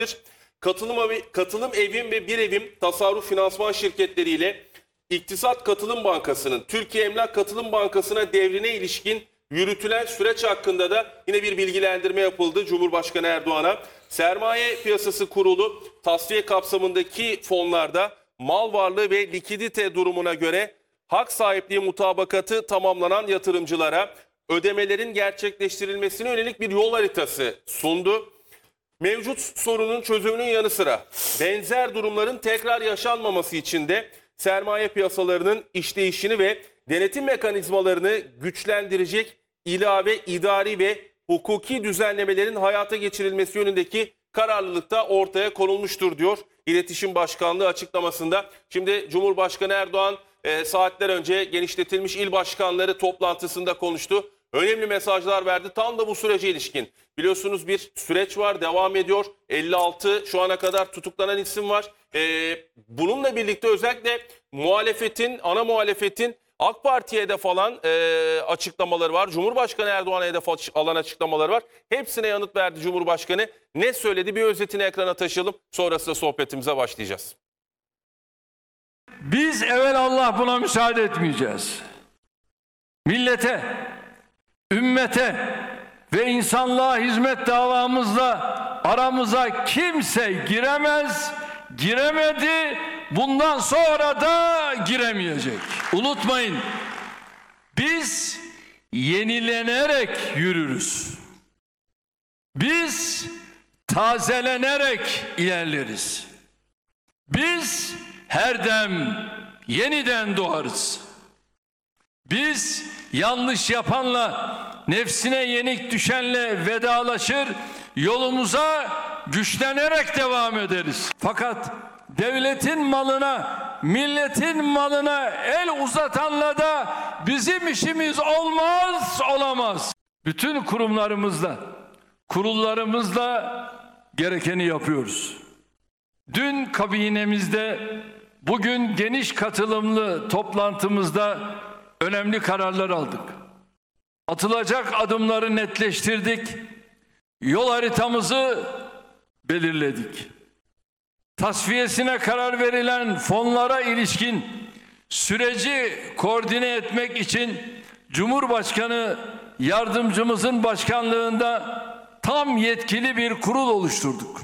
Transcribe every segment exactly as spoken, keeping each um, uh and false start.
Katılım, evi, katılım evim ve bir evim tasarruf finansman şirketleriyle İktisat Katılım Bankası'nın Türkiye Emlak Katılım Bankası'na devrine ilişkin yürütülen süreç hakkında da yine bir bilgilendirme yapıldı Cumhurbaşkanı Erdoğan'a. Sermaye Piyasası Kurulu tasfiye kapsamındaki fonlarda mal varlığı ve likidite durumuna göre hak sahipliği mutabakatı tamamlanan yatırımcılara ödemelerin gerçekleştirilmesine yönelik bir yol haritası sundu. Mevcut sorunun çözümünün yanı sıra benzer durumların tekrar yaşanmaması için de sermaye piyasalarının işleyişini ve denetim mekanizmalarını güçlendirecek ilave idari ve hukuki düzenlemelerin hayata geçirilmesi yönündeki kararlılık da ortaya konulmuştur diyor İletişim Başkanlığı açıklamasında. Şimdi Cumhurbaşkanı Erdoğan e, saatler önce genişletilmiş il başkanları toplantısında konuştu. Önemli mesajlar verdi tam da bu sürece ilişkin. Biliyorsunuz bir süreç var, devam ediyor. elli altı şu ana kadar tutuklanan isim var. Ee, bununla birlikte özellikle muhalefetin, ana muhalefetin AK Parti'ye hedef alan e, açıklamaları var. Cumhurbaşkanı Erdoğan'a hedef alan açıklamaları var. Hepsine yanıt verdi Cumhurbaşkanı. Ne söyledi bir özetini ekrana taşıyalım. Sonrasında sohbetimize başlayacağız. Biz evelallah buna müsaade etmeyeceğiz. Millete, ümmete ve insanlığa hizmet davamızla aramıza kimse giremez, giremedi, bundan sonra da giremeyecek. Unutmayın, biz yenilenerek yürürüz. Biz tazelenerek ilerleriz. Biz her dem yeniden doğarız. Biz yanlış yapanla, nefsine yenik düşenle vedalaşır, yolumuza güçlenerek devam ederiz. Fakat devletin malına, milletin malına el uzatanla da bizim işimiz olmaz, olamaz. Bütün kurumlarımızda, kurullarımızda gerekeni yapıyoruz. Dün kabinemizde, bugün geniş katılımlı toplantımızda önemli kararlar aldık. Atılacak adımları netleştirdik. Yol haritamızı belirledik. Tasfiyesine karar verilen fonlara ilişkin süreci koordine etmek için Cumhurbaşkanı yardımcımızın başkanlığında tam yetkili bir kurul oluşturduk.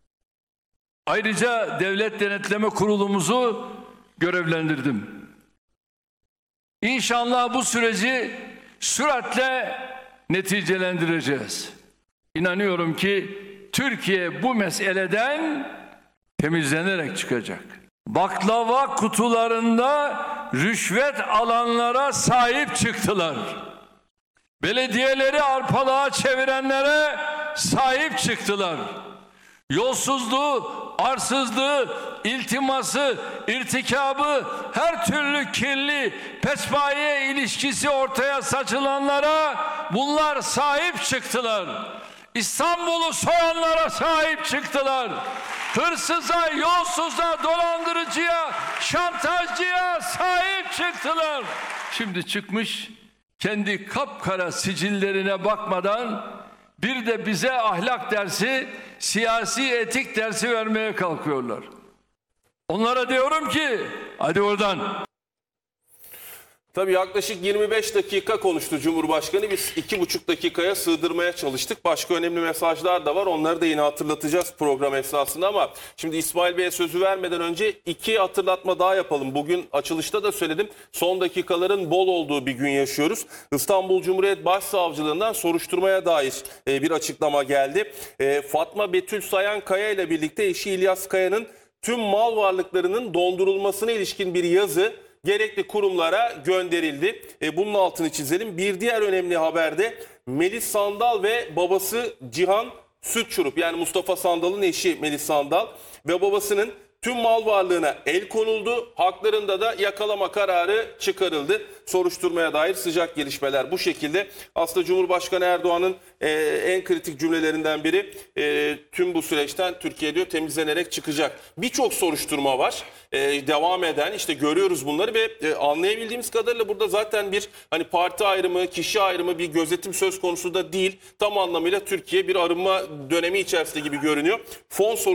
Ayrıca Devlet Denetleme Kurulumuzu görevlendirdim. İnşallah bu süreci süratle neticelendireceğiz. İnanıyorum ki Türkiye bu meseleden temizlenerek çıkacak. Baklava kutularında rüşvet alanlara sahip çıktılar. Belediyeleri arpalığa çevirenlere sahip çıktılar. Yolsuzluğu, arsızlığı, iltiması, irtikabı, her türlü kirli pespaye ilişkisi ortaya saçılanlara bunlar sahip çıktılar. İstanbul'u soyanlara sahip çıktılar. Hırsıza, yolsuza, dolandırıcıya, şantajcıya sahip çıktılar. Şimdi çıkmış kendi kapkara sicillerine bakmadan bir de bize ahlak dersi, siyasi etik dersi vermeye kalkıyorlar. Onlara diyorum ki hadi oradan. Tabii yaklaşık yirmi beş dakika konuştu Cumhurbaşkanı. Biz iki buçuk dakikaya sığdırmaya çalıştık. Başka önemli mesajlar da var. Onları da yine hatırlatacağız program esnasında ama şimdi İsmail Bey'e sözü vermeden önce iki hatırlatma daha yapalım. Bugün açılışta da söyledim. Son dakikaların bol olduğu bir gün yaşıyoruz. İstanbul Cumhuriyet Başsavcılığından soruşturmaya dair bir açıklama geldi. Fatma Betül Sayan Kaya ile birlikte eşi İlyas Kaya'nın tüm mal varlıklarının dondurulmasına ilişkin bir yazı gerekli kurumlara gönderildi. E, bunun altını çizelim. Bir diğer önemli haberde Melis Sandal ve babası Cihan Sütçurup, yani Mustafa Sandal'ın eşi Melis Sandal ve babasının Tüm mal varlığına el konuldu. Haklarında da yakalama kararı çıkarıldı. Soruşturmaya dair sıcak gelişmeler bu şekilde. Aslında Cumhurbaşkanı Erdoğan'ın e, en kritik cümlelerinden biri e, tüm bu süreçten Türkiye diyor temizlenerek çıkacak. Birçok soruşturma var. E, devam eden işte görüyoruz bunları ve e, anlayabildiğimiz kadarıyla burada zaten bir hani parti ayrımı, kişi ayrımı, bir gözetim söz konusu da değil. Tam anlamıyla Türkiye bir arınma dönemi içerisinde gibi görünüyor. Fon